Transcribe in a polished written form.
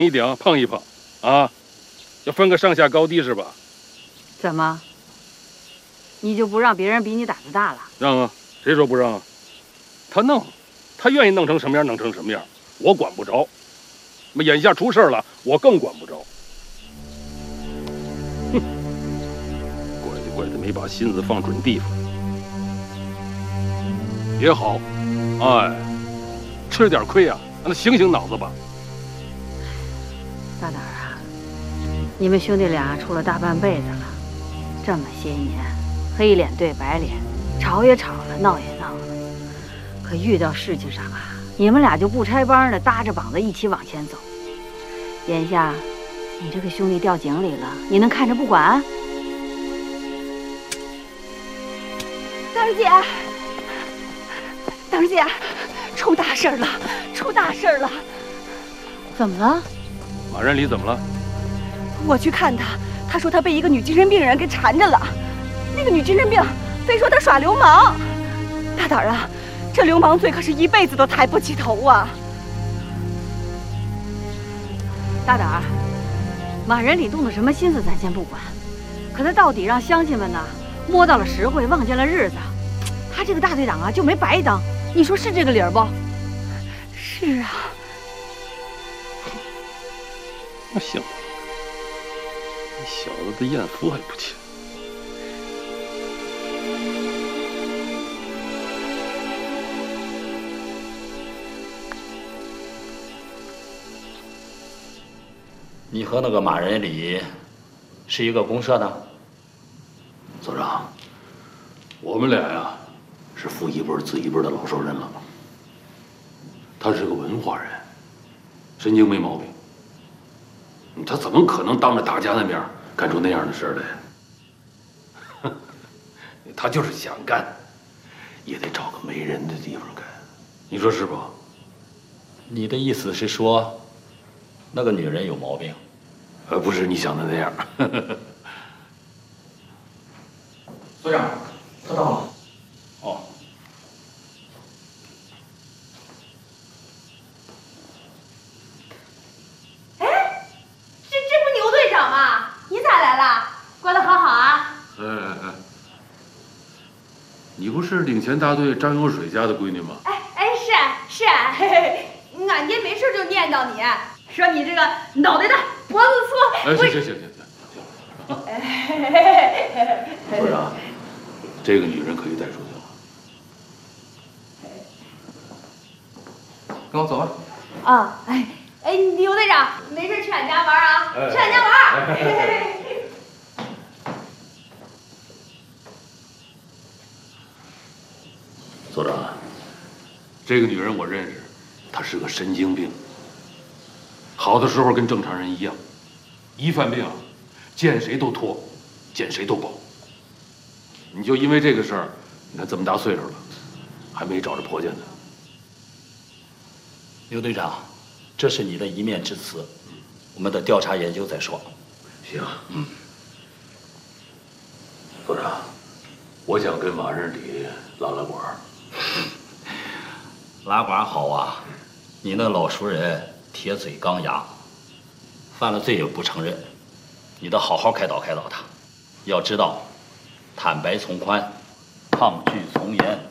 一顶，碰一碰，啊，要分个上下高低是吧？ 怎么？你就不让别人比你胆子大了？ 让啊，谁说不让啊？他弄，他愿意弄成什么样弄成什么样，我管不着。那眼下出事了，我更管不着。哼，怪的没把心思放准地方。也好，哎，吃点亏啊，让他醒醒脑子吧。 大胆啊，你们兄弟俩处了大半辈子了，这么些年，黑脸对白脸，吵也吵了，闹也闹了，可遇到事情上啊，你们俩就不拆帮的搭着膀子一起往前走。眼下，你这个兄弟掉井里了，你能看着不管？ 当儿姐，当儿姐，出大事了，出大事了！ 怎么了？ 马仁礼怎么了？ 我去看他，他说他被一个女精神病人给缠着了。那个女精神病非说他耍流氓。大胆啊，这流氓罪可是一辈子都抬不起头啊！ 大胆儿，马仁礼动的什么心思咱先不管，可他到底让乡亲们呢摸到了实惠，望见了日子，他这个大队长啊就没白当。你说是这个理儿不？ 是啊。 那行了，你小子的艳福还不轻。 你和那个马仁礼是一个公社的？ 所长，我们俩呀是父一辈子一辈的老熟人了。他是个文化人，神经没毛病。他怎么可能当着大家的面干出那样的事来？他就是想干，也得找个没人的地方干。你说是不？ 你的意思是说，那个女人有毛病？ 不是你想的那样。 所长，他到了。哦。 哎，这不牛队长吗？你咋来了？过得好好啊？ 哎，你不是领钱大队张有水家的闺女吗？ 是啊，嘿嘿，俺爹没事就念叨你，说你这个脑袋大脖子粗。 哎，行。所长，这个女人可以带出去了。 跟我走吧。 啊，哎，牛队长，没事去俺家玩啊，去俺家玩。 所长，这个女人我认识，她是个神经病。好的时候跟正常人一样，一犯病啊，见谁都拖，见谁都抱。你就因为这个事儿，你看这么大岁数了，还没找着婆家呢。 刘队长，这是你的一面之词，我们得调查研究再说。 行。所长，我想跟马仁礼拉拉管。 拉管好啊，你那老熟人铁嘴钢牙，犯了罪也不承认，你得好好开导开导他。要知道，坦白从宽，抗拒从严。